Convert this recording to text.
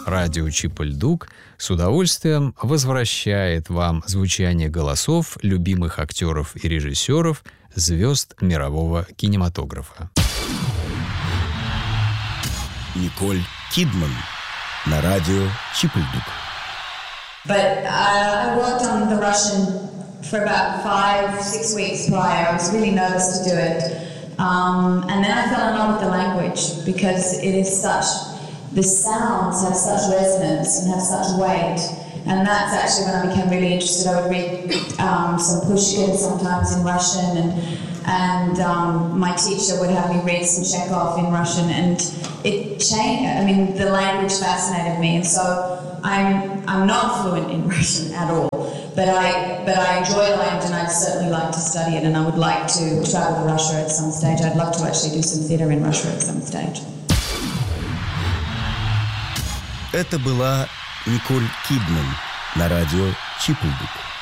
радио Чип-и-Ль-Дук с удовольствием возвращает вам звучание голосов любимых актеров и режиссеров, звезд мирового кинематографа. Николь Кидман на радио Чип-и-Ль-Дук. But I worked on the Russian for about 5-6 weeks prior. I was really nervous to do it. And then I fell in love with the language because it is the sounds have such resonance and have such weight. And that's actually when I became really interested. I would read some Pushkin sometimes in Russian, and my teacher would have me read some Chekhov in Russian, and it changed. I mean, the language fascinated me, and so I'm not fluent in Russian at all. But I enjoy the language, and I'd certainly like to study it, and I would like to travel to Russia at some stage. I'd love to actually do some theatre in Russia at some stage. Это была Николь Кидман на радио Чип-и-Ль-Дук.